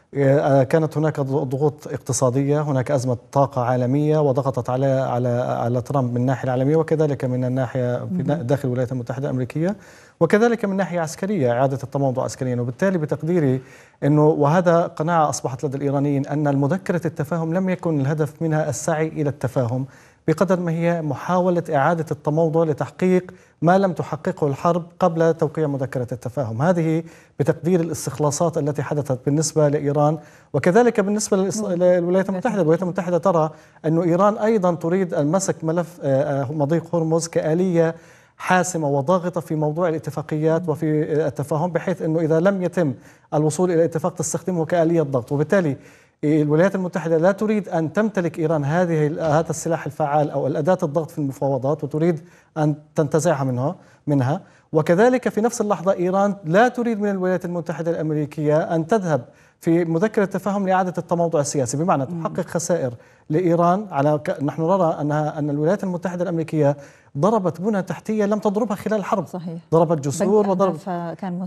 كانت هناك ضغوط اقتصادية، هناك أزمة طاقة عالمية وضغطت على ترامب من الناحية العالمية، وكذلك من الناحية في داخل الولايات المتحدة الأمريكية، وكذلك من ناحية عسكرية إعادة التموضع عسكريا. وبالتالي بتقديري أنه، وهذا قناعة أصبحت لدى الإيرانيين، أن المذكرة التفاهم لم يكن الهدف منها السعي إلى التفاهم بقدر ما هي محاولة إعادة التموضع لتحقيق ما لم تحققه الحرب قبل توقيع مذكرة التفاهم. هذه بتقدير الاستخلاصات التي حدثت بالنسبة لإيران، وكذلك بالنسبة للولايات المتحدة. الولايات المتحدة ترى أن إيران أيضا تريد المسك ملف مضيق هرمز كآلية حاسمة وضاغطة في موضوع الاتفاقيات وفي التفاهم، بحيث أنه إذا لم يتم الوصول إلى اتفاق تستخدمه كآلية ضغط. وبالتالي الولايات المتحدة لا تريد أن تمتلك إيران هذا السلاح الفعال أو الأداة الضغط في المفاوضات، وتريد أن تنتزعها منها. وكذلك في نفس اللحظة إيران لا تريد من الولايات المتحدة الأمريكية أن تذهب في مذكرة التفاهم لإعادة التموضع السياسي، بمعنى تحقق خسائر لإيران. نحن نرى أن الولايات المتحدة الأمريكية ضربت بنى تحتية لم تضربها خلال الحرب. صحيح. ضربت جسور وضربت كان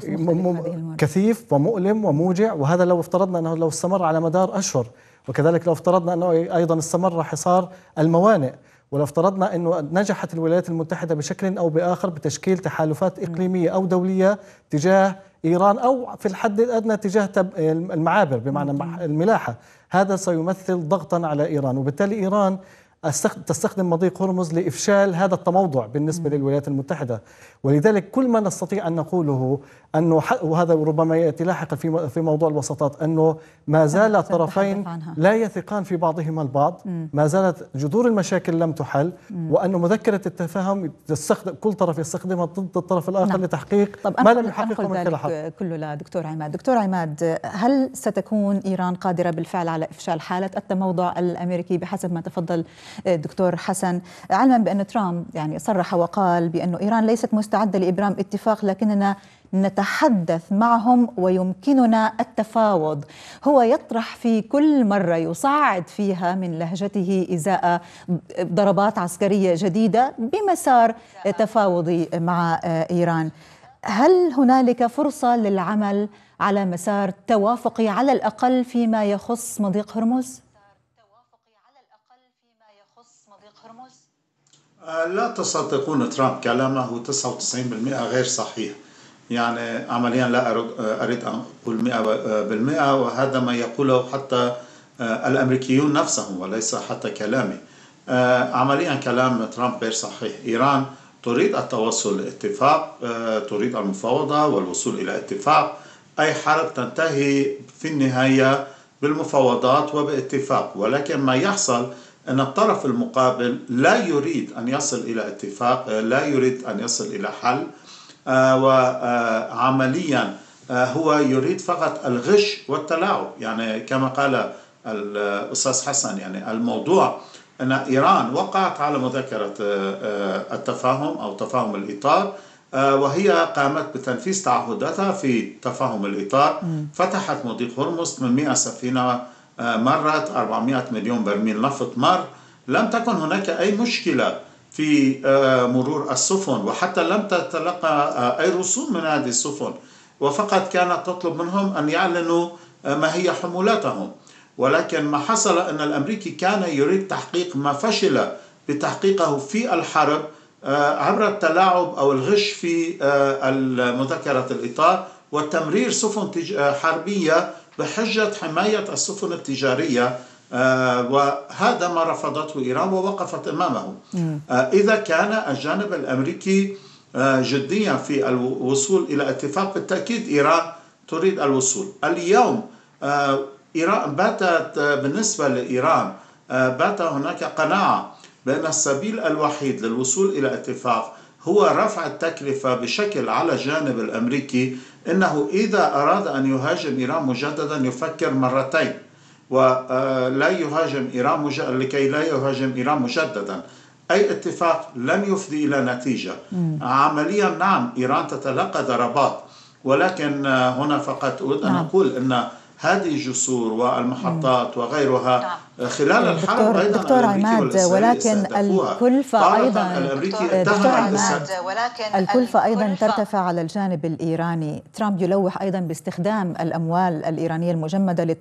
كثيف ومؤلم وموجع، وهذا لو افترضنا أنه لو استمر على مدار أشهر، وكذلك لو افترضنا أنه أيضا استمر حصار الموانئ، ولو افترضنا أنه نجحت الولايات المتحدة بشكل أو بآخر بتشكيل تحالفات إقليمية أو دولية تجاه إيران، أو في الحد الأدنى تجاه المعابر بمعنى الملاحة، هذا سيمثل ضغطا على إيران. وبالتالي إيران تستخدم مضيق هرمز لإفشال هذا التموضع بالنسبة للولايات المتحدة. ولذلك كل ما نستطيع أن نقوله أنه، وهذا ربما يأتي لاحقا في موضوع الوساطات، أنه ما زال الطرفين لا يثقان في بعضهما البعض، ما زالت جذور المشاكل لم تحل، وأنه مذكرة التفاهم كل طرف يستخدمها ضد الطرف الآخر لتحقيق ما لم يحققه من خلال الحرب. كله لدكتور عماد. دكتور عماد، هل ستكون إيران قادرة بالفعل على إفشال حالة التموضع الأمريكي بحسب ما تفضل دكتور حسن، علما بأن ترامب يعني صرح وقال بأن إيران ليست مستعدة لإبرام اتفاق، لكننا نتحدث معهم ويمكننا التفاوض. هو يطرح في كل مرة يصعد فيها من لهجته إزاء ضربات عسكرية جديدة بمسار تفاوضي مع إيران. هل هنالك فرصة للعمل على مسار توافقي على الأقل فيما يخص مضيق هرمز؟ لا تصدقون ترامب، كلامه 99% غير صحيح. يعني عمليا لا أريد أن أقول 100%، وهذا ما يقوله حتى الأمريكيون نفسهم وليس حتى كلامي. عمليا كلام ترامب غير صحيح. إيران تريد التوصل لاتفاق، تريد المفاوضة والوصول إلى اتفاق. أي حرب تنتهي في النهاية بالمفاوضات وباتفاق، ولكن ما يحصل أن الطرف المقابل لا يريد أن يصل إلى اتفاق، لا يريد أن يصل إلى حل، وعمليا هو يريد فقط الغش والتلاعب. يعني كما قال الأستاذ حسن، يعني الموضوع أن إيران وقعت على مذكرة التفاهم أو تفاهم الإطار، وهي قامت بتنفيذ تعهداتها في تفاهم الإطار. فتحت مضيق هرمز، 800 سفينة مرت، 400 مليون برميل نفط مر. لم تكن هناك أي مشكلة في مرور السفن، وحتى لم تتلقى أي رسوم من هذه السفن، وفقط كانت تطلب منهم أن يعلنوا ما هي حمولاتهم. ولكن ما حصل أن الأمريكي كان يريد تحقيق ما فشل بتحقيقه في الحرب عبر التلاعب أو الغش في مذكرة الإطار وتمرير سفن حربية بحجة حماية السفن التجارية، وهذا ما رفضته إيران ووقفت أمامه. إذا كان الجانب الأمريكي جديا في الوصول إلى اتفاق، بالتأكيد إيران تريد الوصول. اليوم إيران بالنسبة لإيران بات هناك قناعة بأن السبيل الوحيد للوصول إلى اتفاق هو رفع التكلفة بشكل على الجانب الأمريكي، إنه إذا أراد أن يهاجم إيران مجددا يفكر مرتين، ولا يهاجم إيران لكي لا يهاجم إيران مجددا. أي اتفاق لن يفضي إلى نتيجة. عمليا نعم إيران تتلقى ضربات، ولكن هنا فقط أود أن أقول أن هذه الجسور والمحطات وغيرها خلال الحرب أيضا دكتور عماد، ولكن الكلفة أيضا ترتفع على الجانب الإيراني. ترامب يلوح أيضا باستخدام الأموال الإيرانية المجمدة